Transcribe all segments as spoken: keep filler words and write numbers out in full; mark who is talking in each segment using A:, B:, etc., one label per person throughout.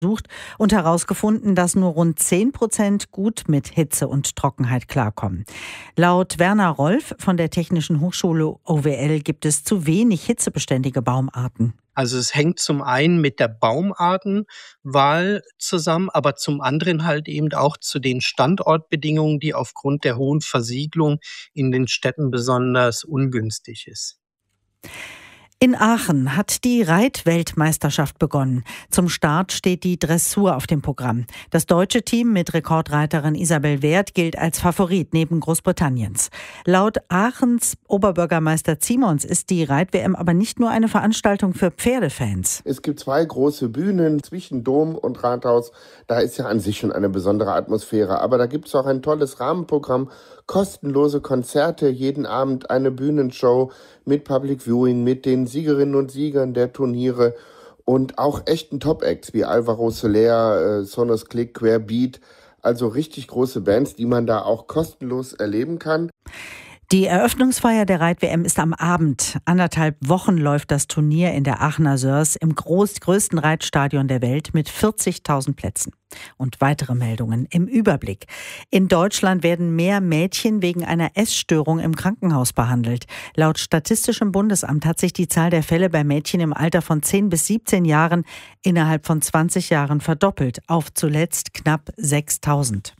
A: und herausgefunden, dass nur rund zehn Prozent gut mit Hitze und Trockenheit klarkommen. Laut Werner Rolf von der Technischen Hochschule O W L gibt es zu wenig hitzebeständige Baumarten.
B: Also es hängt zum einen mit der Baumartenwahl zusammen, aber zum anderen halt eben auch zu den Standortbedingungen, die aufgrund der hohen Versiegelung in den Städten besonders ungünstig ist.
A: In Aachen hat die Reitweltmeisterschaft begonnen. Zum Start steht die Dressur auf dem Programm. Das deutsche Team mit Rekordreiterin Isabel Wert gilt als Favorit neben Großbritanniens. Laut Aachens Oberbürgermeister Zimons ist die Reit-W M aber nicht nur eine Veranstaltung für Pferdefans.
C: Es gibt zwei große Bühnen zwischen Dom und Rathaus. Da ist ja an sich schon eine besondere Atmosphäre. Aber da gibt es auch ein tolles Rahmenprogramm, kostenlose Konzerte, jeden Abend eine Bühnenshow mit Public Viewing, mit den Siegerinnen und Siegern der Turniere und auch echten Top-Acts wie Alvaro Soler, äh, Sonos Click, Querbeat, also richtig große Bands, die man da auch kostenlos erleben kann.
A: Die Eröffnungsfeier der Reit-W M ist am Abend. Anderthalb Wochen läuft das Turnier in der Aachener Sörs im groß, größten Reitstadion der Welt mit vierzigtausend Plätzen. Und weitere Meldungen im Überblick. In Deutschland werden mehr Mädchen wegen einer Essstörung im Krankenhaus behandelt. Laut Statistischem Bundesamt hat sich die Zahl der Fälle bei Mädchen im Alter von zehn bis siebzehn Jahren innerhalb von zwanzig Jahren verdoppelt auf zuletzt knapp sechstausend.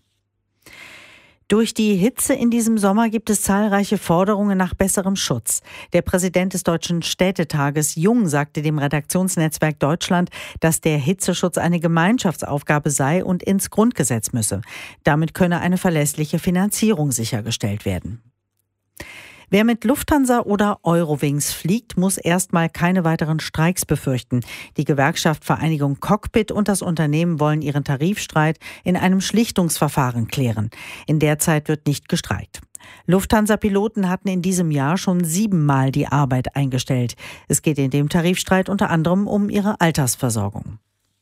A: Durch die Hitze in diesem Sommer gibt es zahlreiche Forderungen nach besserem Schutz. Der Präsident des Deutschen Städtetages Jung sagte dem Redaktionsnetzwerk Deutschland, dass der Hitzeschutz eine Gemeinschaftsaufgabe sei und ins Grundgesetz müsse. Damit könne eine verlässliche Finanzierung sichergestellt werden. Wer mit Lufthansa oder Eurowings fliegt, muss erstmal keine weiteren Streiks befürchten. Die Gewerkschaft Vereinigung Cockpit und das Unternehmen wollen ihren Tarifstreit in einem Schlichtungsverfahren klären. In der Zeit wird nicht gestreikt. Lufthansa-Piloten hatten in diesem Jahr schon siebenmal die Arbeit eingestellt. Es geht in dem Tarifstreit unter anderem um ihre Altersversorgung.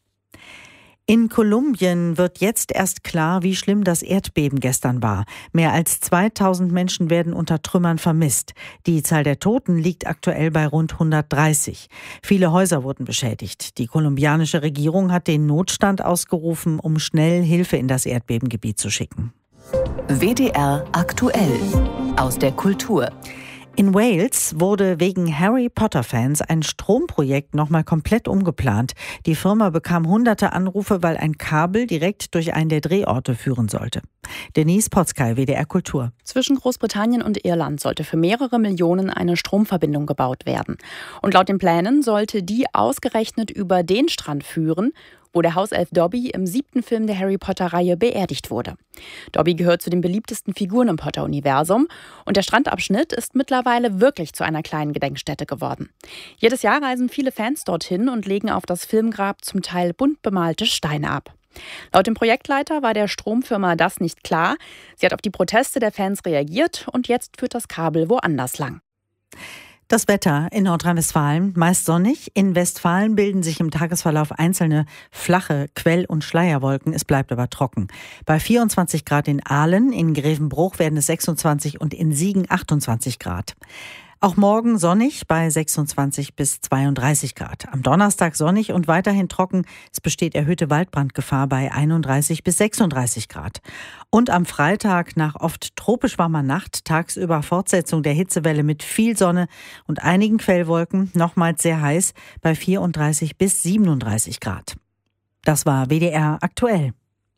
A: In Kolumbien wird jetzt erst klar, wie schlimm das Erdbeben gestern war. Mehr als zweitausend Menschen werden unter Trümmern vermisst. Die Zahl der Toten liegt aktuell bei rund hundertdreißig. Viele Häuser wurden beschädigt. Die kolumbianische Regierung hat den Notstand ausgerufen, um schnell Hilfe in das Erdbebengebiet zu schicken.
D: W D R aktuell aus der Kultur.
A: In Wales wurde wegen Harry Potter-Fans ein Stromprojekt nochmal komplett umgeplant. Die Firma bekam hunderte Anrufe, weil ein Kabel direkt durch einen der Drehorte führen sollte. Denise Potzkay, W D R Kultur.
E: Zwischen Großbritannien und Irland sollte für mehrere Millionen eine Stromverbindung gebaut werden. Und laut den Plänen sollte die ausgerechnet über den Strand führen, wo der Hauself Dobby im siebten Film der Harry-Potter-Reihe beerdigt wurde. Dobby gehört zu den beliebtesten Figuren im Potter-Universum und der Strandabschnitt ist mittlerweile wirklich zu einer kleinen Gedenkstätte geworden. Jedes Jahr reisen viele Fans dorthin und legen auf das Filmgrab zum Teil bunt bemalte Steine ab. Laut dem Projektleiter war der Stromfirma das nicht klar. Sie hat auf die Proteste der Fans reagiert und jetzt führt das Kabel woanders lang.
A: Das Wetter in Nordrhein-Westfalen meist sonnig. In Westfalen bilden sich im Tagesverlauf einzelne flache Quell- und Schleierwolken. Es bleibt aber trocken. Bei vierundzwanzig Grad in Aalen, in Grevenbruch werden es sechsundzwanzig und in Siegen achtundzwanzig Grad. Auch morgen sonnig bei sechsundzwanzig bis zweiunddreißig Grad. Am Donnerstag sonnig und weiterhin trocken. Es besteht erhöhte Waldbrandgefahr bei einunddreißig bis sechsunddreißig Grad. Und am Freitag nach oft tropisch warmer Nacht tagsüber Fortsetzung der Hitzewelle mit viel Sonne und einigen Quellwolken. Nochmals sehr heiß bei vierunddreißig bis siebenunddreißig Grad. Das war W D R aktuell.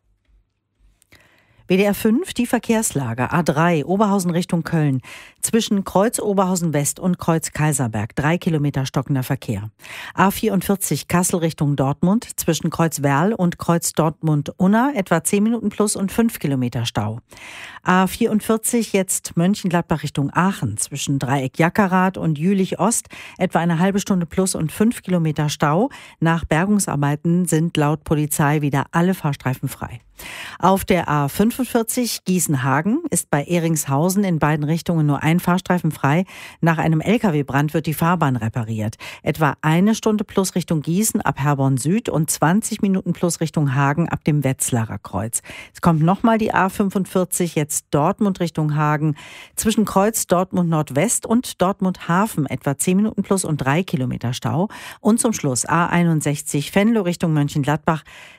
A: W D R fünf, die Verkehrslage. A drei, Oberhausen Richtung Köln. Zwischen Kreuz Oberhausen West und Kreuz Kaiserberg. Drei Kilometer stockender Verkehr. A vierundvierzig, Kassel Richtung Dortmund. Zwischen Kreuz Werl und Kreuz Dortmund-Unna. Etwa zehn Minuten plus und fünf Kilometer Stau. A vierundvierzig, jetzt Mönchengladbach Richtung Aachen. Zwischen Dreieck Jackerath und Jülich Ost. Etwa eine halbe Stunde plus und fünf Kilometer Stau. Nach Bergungsarbeiten sind laut Polizei wieder alle Fahrstreifen frei. Auf der A fünfundvierzig Gießen-Hagen ist bei Ehringshausen in beiden Richtungen nur ein Fahrstreifen frei. Nach einem L K W-Brand wird die Fahrbahn repariert. Etwa eine Stunde plus Richtung Gießen ab Herborn Süd und zwanzig Minuten plus Richtung Hagen ab dem Wetzlarer Kreuz. Es kommt nochmal die A fünfundvierzig, jetzt Dortmund Richtung Hagen. Zwischen Kreuz Dortmund Nordwest und Dortmund Hafen etwa zehn Minuten plus und drei Kilometer Stau. Und zum Schluss A einundsechzig Venlo Richtung Mönchengladbach.